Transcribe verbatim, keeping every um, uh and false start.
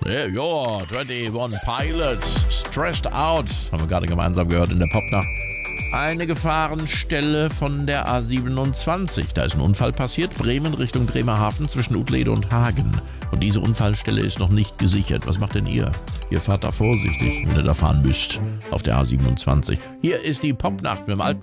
Yeah, ja, einundzwanzig Pilots, stressed out, haben wir gerade gemeinsam gehört in der Popnacht. Eine Gefahrenstelle von der A siebenundzwanzig. Da ist ein Unfall passiert, Bremen Richtung Bremerhaven zwischen Utlede und Hagen. Und diese Unfallstelle ist noch nicht gesichert. Was macht denn ihr? Ihr fahrt da vorsichtig, wenn ihr da fahren müsst, auf der A siebenundzwanzig. Hier ist die Popnacht mit dem alten